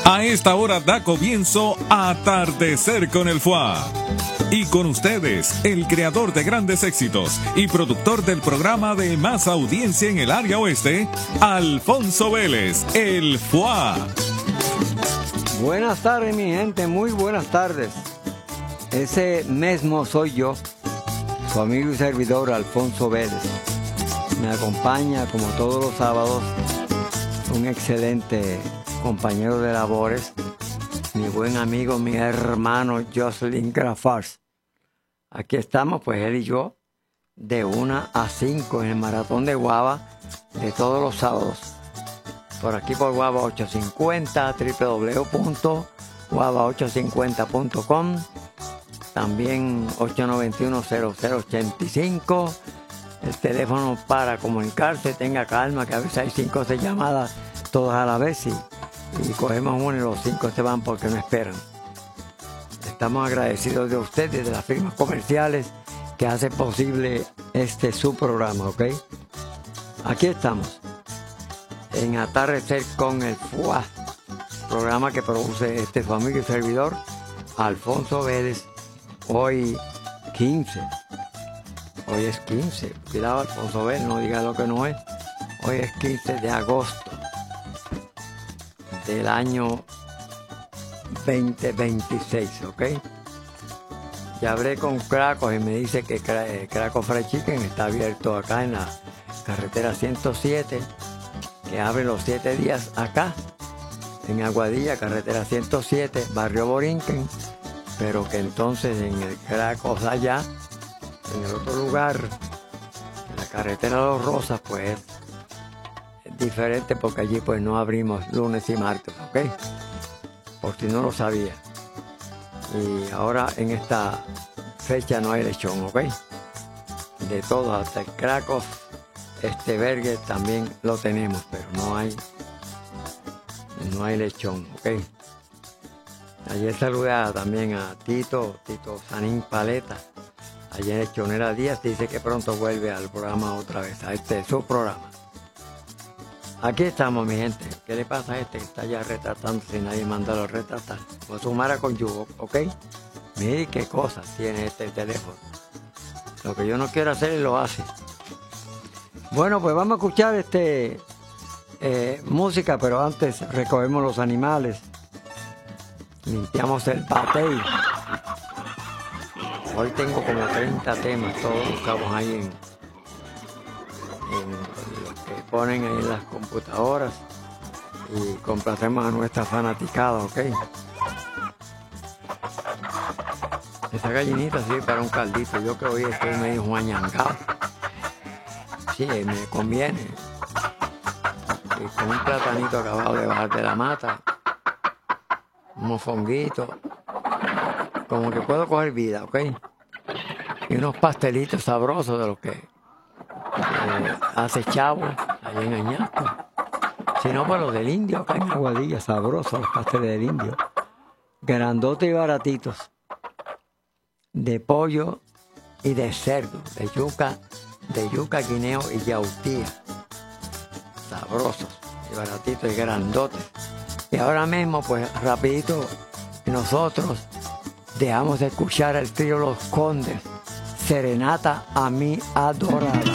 A esta hora da comienzo Atardecer con el FUA. Y con ustedes, el creador de grandes éxitos y productor del programa de más audiencia en el área oeste, Alfonso Vélez, el FUA. Buenas tardes, mi gente, muy buenas tardes. Ese mismo soy yo, su amigo y servidor Alfonso Vélez. Me acompaña, como todos los sábados, un excelente compañero de labores, mi buen amigo, mi hermano Jocelyn Grafars. Aquí estamos, pues él y yo, de 1 a 5 en el Maratón de Guava de todos los sábados. Por aquí por Guava 850, www.guava850.com, también 891-0085, el teléfono para comunicarse. Tenga calma, que a veces hay 5 o 6 llamadas todas a la vez y cogemos uno y los 5 se van porque no esperan. Estamos agradecidos de ustedes, de las firmas comerciales que hacen posible su programa, ¿ok? Aquí estamos, en Atardecer con el FUA, programa que produce su amigo y servidor, Alfonso Vélez. Hoy 15. Hoy es 15. Cuidado, Alfonso Vélez, no diga lo que no es. Hoy es 15 de agosto del año 2026, ¿ok? Ya hablé con Cracos y me dice que Cracos Fried Chicken está abierto acá en la carretera 107, que abre los 7 días acá, en Aguadilla, carretera 107, barrio Borinquen, pero que entonces en el Cracos allá, en el otro lugar, en la carretera Los Rosas, pues es diferente porque allí pues no abrimos lunes y martes, ¿ok? Por si no lo sabía. Y ahora en esta fecha no hay lechón, ¿ok? De todo, hasta el Cracos, Burger también lo tenemos, pero no hay lechón, ¿ok? Ayer saludé también a Tito Sanín Paleta, ayer Lechonera Díaz, dice que pronto vuelve al programa otra vez, a su programa. Aquí estamos, mi gente. ¿Qué le pasa a que está ya retratando sin nadie mandarlo a retratar? Pues sumara con yugo, ¿ok? Mire qué cosas tiene este teléfono. Lo que yo no quiero hacer, él lo hace. Bueno, pues vamos a escuchar música, pero antes recogemos los animales. Limpiamos el patey. Hoy tengo como 30 temas, todos buscamos ahí en los que ponen ahí en las computadoras y complacemos a nuestra fanaticada, ¿ok? Esa gallinita sirve para un caldito. Yo que hoy estoy medio juañangado. Sí, me conviene. Y con un platanito acabado de bajar de la mata, unos fonguitos, como que puedo coger vida, ¿ok? Y unos pastelitos sabrosos de los que hace Chavo allá en Añasco. Si no, pues los del indio, acá en Aguadilla, sabrosos los pasteles del indio. Grandotes y baratitos. De pollo y de cerdo, de yuca, guineo y yautía. Sabrosos y baratitos y grandotes. Y ahora mismo, pues rapidito, nosotros dejamos de escuchar el trío Los Condes, Serenata a mi adorada.